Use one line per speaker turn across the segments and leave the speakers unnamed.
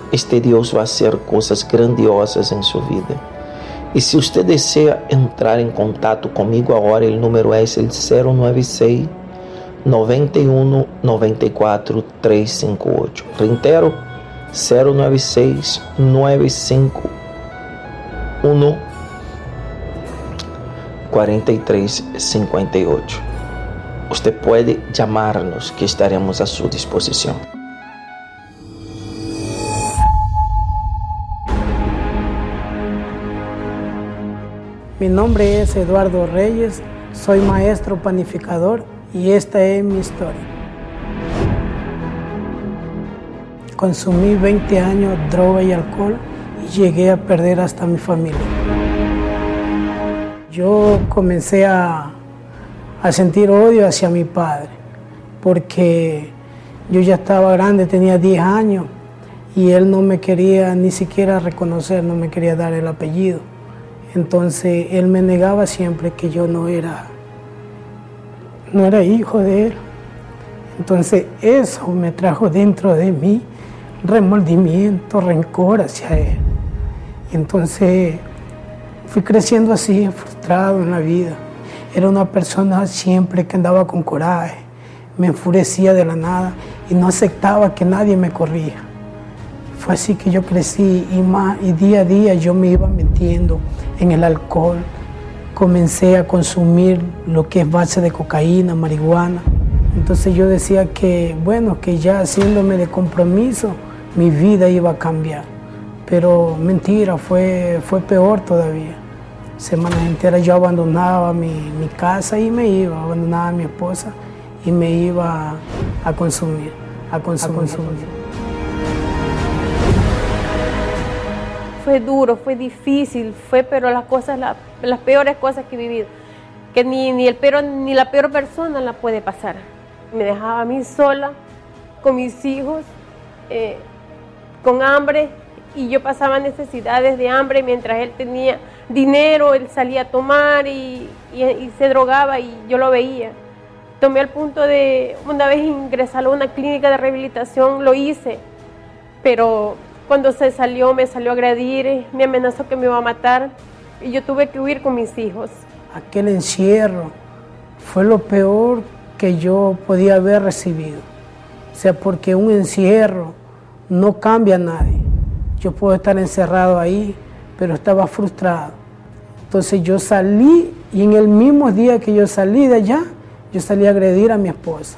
este Dios va a hacer cosas grandiosas en su vida. Y si usted desea entrar en contacto conmigo ahora, el número es el 096 91 94 358. Reitero, 096 951 4358. Usted puede llamarnos, que estaremos a su disposición.
Mi nombre es Eduardo Reyes, soy maestro panificador y esta es mi historia. Consumí 20 años droga y alcohol y llegué a perder hasta mi familia. Yo comencé a sentir odio hacia mi padre porque yo ya estaba grande, tenía 10 años y él no me quería ni siquiera reconocer, no me quería dar el apellido. Entonces él me negaba siempre que yo no era hijo de él. Entonces eso me trajo dentro de mí remordimiento, rencor hacia él. Y entonces fui creciendo así, frustrado en la vida. Era una persona siempre que andaba con coraje, me enfurecía de la nada y no aceptaba que nadie me corría. Fue así que yo crecí y día a día yo me iba metiendo en el alcohol. Comencé a consumir lo que es base de cocaína, marihuana. Entonces yo decía que, bueno, que ya haciéndome de compromiso, mi vida iba a cambiar. Pero mentira, fue peor todavía. Semanas enteras yo abandonaba mi casa y me iba, abandonaba a mi esposa y me iba a consumir.
Fue duro, fue difícil, pero las peores cosas que he vivido, que ni la peor persona la puede pasar. Me dejaba a mí sola, con mis hijos, con hambre, y yo pasaba necesidades de hambre mientras él tenía dinero, él salía a tomar y se drogaba y yo lo veía. Tomé al punto de una vez ingresar a una clínica de rehabilitación, lo hice, pero cuando me salió a agredir, me amenazó que me iba a matar y yo tuve que huir con mis hijos.
Aquel encierro fue lo peor que yo podía haber recibido. O sea, porque un encierro no cambia a nadie. Yo puedo estar encerrado ahí, pero estaba frustrado. Entonces yo salí y en el mismo día que yo salí de allá, yo salí a agredir a mi esposa.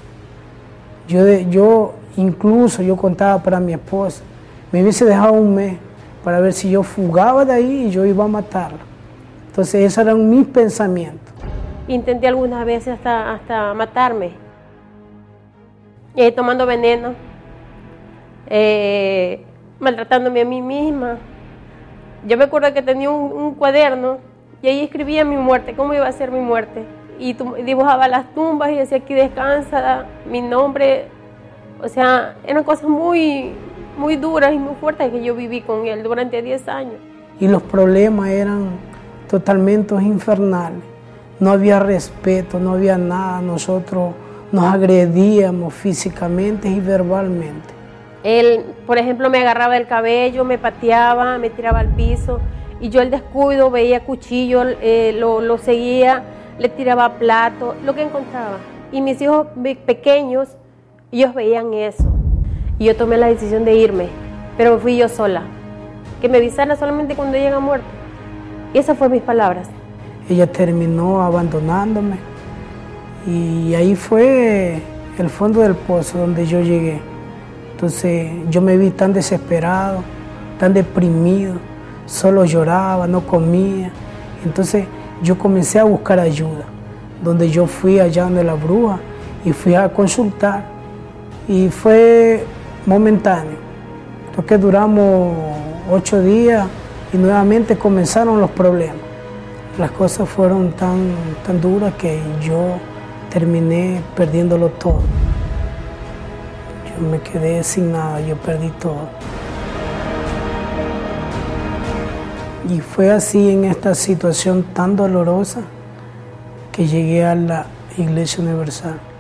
Yo contaba para mi esposa. Me hubiese dejado un mes para ver si yo fugaba de ahí y yo iba a matarla. Entonces esos eran mis pensamientos.
Intenté algunas veces hasta matarme, tomando veneno, maltratándome a mí misma. Yo me acuerdo que tenía un cuaderno y ahí escribía mi muerte, cómo iba a ser mi muerte. Y dibujaba las tumbas y decía aquí descansa, mi nombre. O sea, eran cosas muy duras y muy fuertes que yo viví con él durante 10 años.
Y los problemas eran totalmente infernales. No había respeto, no había nada. Nosotros nos agredíamos físicamente y verbalmente.
Él, por ejemplo, me agarraba el cabello, me pateaba, me tiraba al piso. Y yo el descuido, veía cuchillo, lo seguía, le tiraba plato, lo que encontraba. Y mis hijos pequeños, ellos veían eso. Y yo tomé la decisión de irme, pero fui yo sola. Que me avisara solamente cuando llega muerto. Y esas fueron mis palabras.
Ella terminó abandonándome y ahí fue el fondo del pozo donde yo llegué. Entonces yo me vi tan desesperado, tan deprimido, solo lloraba, no comía. Entonces yo comencé a buscar ayuda, donde yo fui allá donde la bruja y fui a consultar y fue momentáneo. Entonces duramos 8 días y nuevamente comenzaron los problemas. Las cosas fueron tan duras que yo terminé perdiéndolo todo. Yo me quedé sin nada, yo perdí todo. Y fue así en esta situación tan dolorosa que llegué a la Iglesia Universal.